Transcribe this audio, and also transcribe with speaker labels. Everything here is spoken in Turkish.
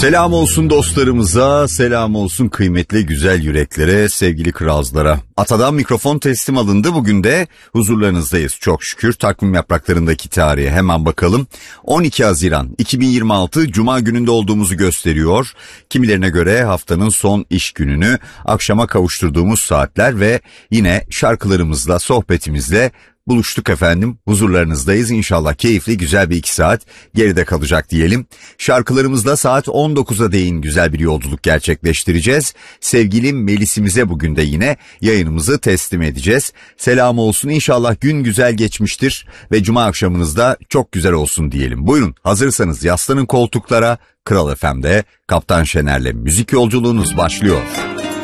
Speaker 1: Selam olsun dostlarımıza, selam olsun kıymetli güzel yüreklere, sevgili kralcılara. Atadan mikrofon teslim alındı, bugün de huzurlarınızdayız çok şükür. Takvim yapraklarındaki tarihe hemen bakalım. 12 Haziran 2026 Cuma gününde olduğumuzu gösteriyor. Kimilerine göre haftanın son iş gününü akşama kavuşturduğumuz saatler ve yine şarkılarımızla, sohbetimizle buluştuk efendim. Huzurlarınızdayız. İnşallah keyifli güzel bir 2 saat geride kalacak diyelim. Şarkılarımızla saat 19'a değin güzel bir yolculuk gerçekleştireceğiz. Sevgili Melis'imize bugün de yine yayınımızı teslim edeceğiz. Selam olsun. İnşallah gün güzel geçmiştir ve cuma akşamınız da çok güzel olsun diyelim. Buyurun, hazırsanız yaslanın koltuklara. Kral FM'de Kaptan Şener'le müzik yolculuğunuz başlıyor.